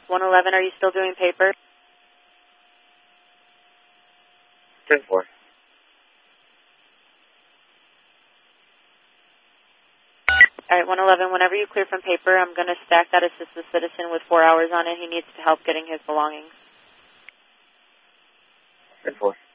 111, are you still doing paper? 10-4. All right, 111, whenever you clear from paper, I'm going to stack that assist the citizen with 4 hours on it. He needs help getting his belongings. 10-4.